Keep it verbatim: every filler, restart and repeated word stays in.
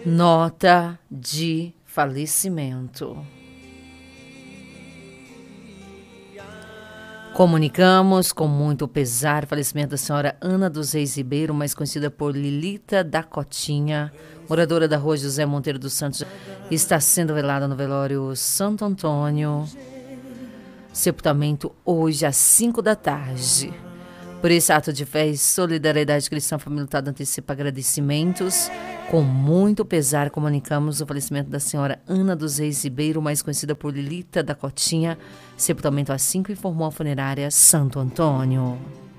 Nota de falecimento. Comunicamos com muito pesar o falecimento da senhora Ana dos Reis Ribeiro, mais conhecida por Lilita da Cotinha, moradora da rua José Monteiro dos Santos. Está sendo velada no velório Santo Antônio. Sepultamento hoje às cinco da tarde. Por esse ato de fé e solidariedade cristã, a família Hurtado antecipa agradecimentos. Com muito pesar, comunicamos o falecimento da senhora Ana dos Reis Ribeiro, mais conhecida por Lilita da Cotinha. Sepultamento às cinco, informou a funerária Santo Antônio.